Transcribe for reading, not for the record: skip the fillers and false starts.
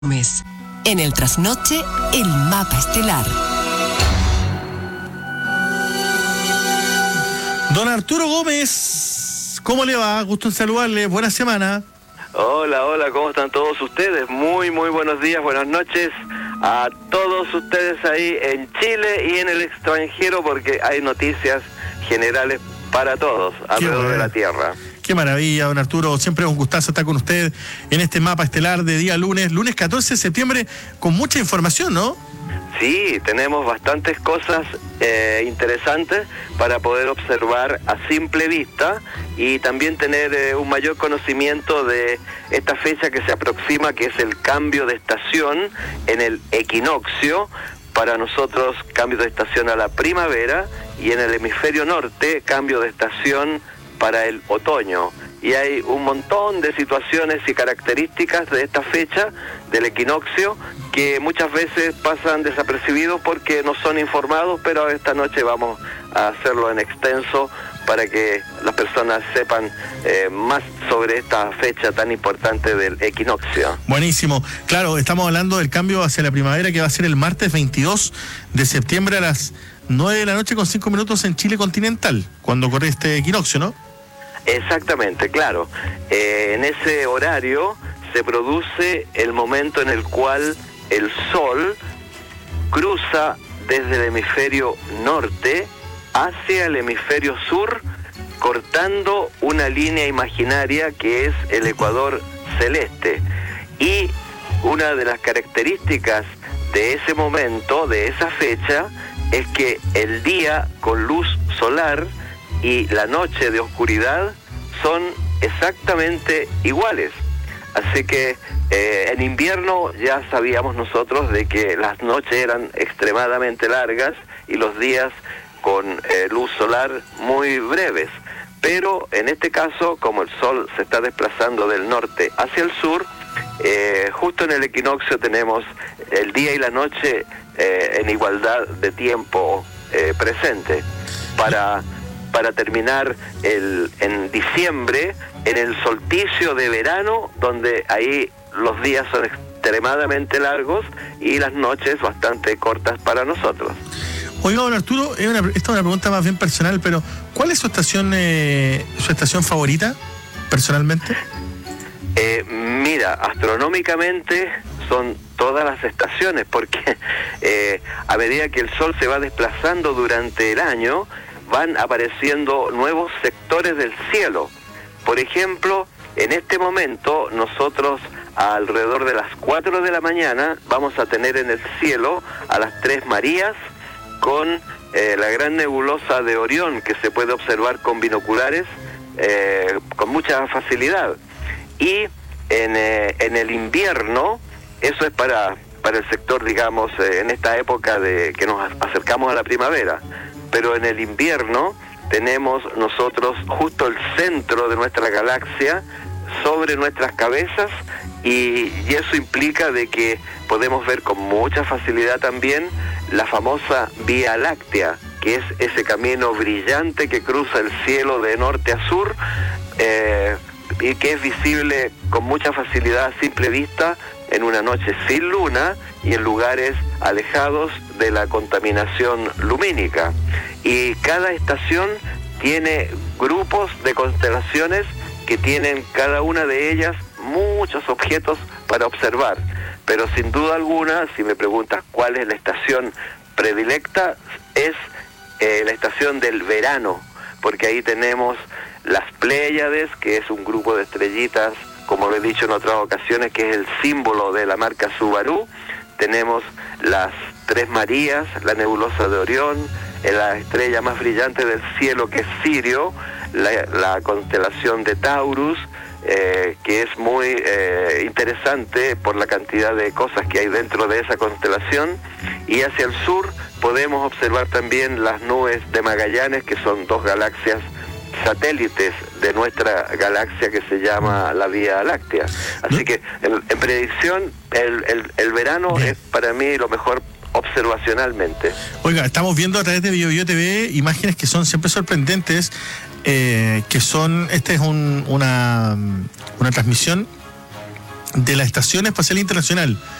Gómez. En el trasnoche, el mapa estelar. Don Arturo Gómez, ¿cómo le va? Gusto en saludarle, buena semana. Hola, ¿cómo están todos ustedes? Muy buenos días, buenas noches a todos ustedes ahí en Chile y en el extranjero, porque hay noticias generales para todos alrededor de la Tierra. Qué maravilla, don Arturo, siempre es un gustazo estar con usted en este mapa estelar de día lunes 14 de septiembre, con mucha información, ¿no? Sí, tenemos bastantes cosas interesantes para poder observar a simple vista y también tener un mayor conocimiento de esta fecha que se aproxima, que es el cambio de estación en el equinoccio. Para nosotros, cambio de estación a la primavera, y en el hemisferio norte, cambio de estación para el otoño. Y hay un montón de situaciones y características de esta fecha del equinoccio que muchas veces pasan desapercibidos porque no son informados, pero esta noche vamos a hacerlo en extenso para que las personas sepan más sobre esta fecha tan importante del equinoccio. Buenísimo. Claro, estamos hablando del cambio hacia la primavera, que va a ser el martes 22 de septiembre a las 9 de la noche con 5 minutos en Chile continental, cuando ocurre este equinoccio, ¿no? Exactamente, claro. En ese horario se produce el momento en el cual el Sol cruza desde el hemisferio norte hacia el hemisferio sur, cortando una línea imaginaria que es el ecuador celeste. Y una de las características de ese momento, de esa fecha, es que el día con luz solar y la noche de oscuridad son exactamente iguales. Así que en invierno ya sabíamos nosotros de que las noches eran extremadamente largas y los días con luz solar muy breves. Pero en este caso, como el Sol se está desplazando del norte hacia el sur, justo en el equinoccio tenemos el día y la noche en igualdad de tiempo presente. Para terminar en diciembre, en el solsticio de verano, donde ahí los días son extremadamente largos y las noches bastante cortas para nosotros. Oiga, don Arturo, esta es una pregunta más bien personal, pero ¿cuál es su estación favorita, personalmente? Mira, astronómicamente son todas las estaciones, porque a medida que el Sol se va desplazando durante el año, van apareciendo nuevos sectores del cielo. Por ejemplo, en este momento nosotros alrededor de las 4 de la mañana vamos a tener en el cielo a las Tres Marías con la gran nebulosa de Orión, que se puede observar con binoculares con mucha facilidad. Y en el invierno, eso es para el sector, digamos, en esta época de que nos acercamos a la primavera. Pero en el invierno tenemos nosotros justo el centro de nuestra galaxia sobre nuestras cabezas, y eso implica de que podemos ver con mucha facilidad también la famosa Vía Láctea, que es ese camino brillante que cruza el cielo de norte a sur, y que es visible con mucha facilidad a simple vista en una noche sin luna y en lugares alejados de la contaminación lumínica. Y cada estación tiene grupos de constelaciones que tienen cada una de ellas muchos objetos para observar. Pero sin duda alguna, si me preguntas cuál es la estación predilecta, es la estación del verano, porque ahí tenemos las Pléyades, que es un grupo de estrellitas, como lo he dicho en otras ocasiones, que es el símbolo de la marca Subaru. Tenemos las Tres Marías, la nebulosa de Orión, la estrella más brillante del cielo, que es Sirio, la constelación de Taurus, que es muy interesante por la cantidad de cosas que hay dentro de esa constelación. Y hacia el sur podemos observar también las nubes de Magallanes, que son dos galaxias satélites de nuestra galaxia que se llama la Vía Láctea. Así que en predicción el verano es para mí lo mejor observacionalmente. Oiga, estamos viendo a través de BioBio TV imágenes que son siempre sorprendentes, esta es una transmisión de la Estación Espacial Internacional,